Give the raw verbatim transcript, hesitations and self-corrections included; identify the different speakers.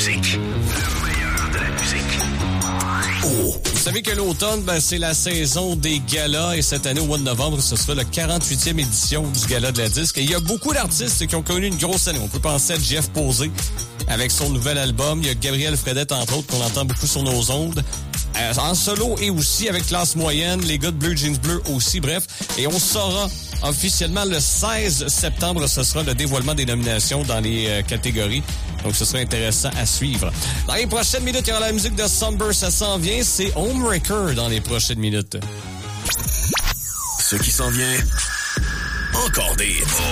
Speaker 1: musique. Le meilleur de la musique. Oh.
Speaker 2: Vous savez que l'automne, ben, c'est la saison des galas et cette année, au mois de novembre, ce sera la quarante-huitième édition du Gala de la Disque. Et il y a beaucoup d'artistes qui ont connu une grosse année. On peut penser à Jeff Posey avec son nouvel album. Il y a Gabriel Fredette, entre autres, qu'on entend beaucoup sur nos ondes. Euh, en solo et aussi avec classe moyenne, les gars de Bleu Jeans Bleu aussi, bref. Et on saura officiellement le seize septembre, ce sera le dévoilement des nominations dans les euh, catégories. Donc, ce sera intéressant à suivre. Dans les prochaines minutes, il y aura la musique de Somber, ça s'en vient. C'est Homewrecker dans les prochaines minutes.
Speaker 1: Ce qui s'en vient, encore des hits.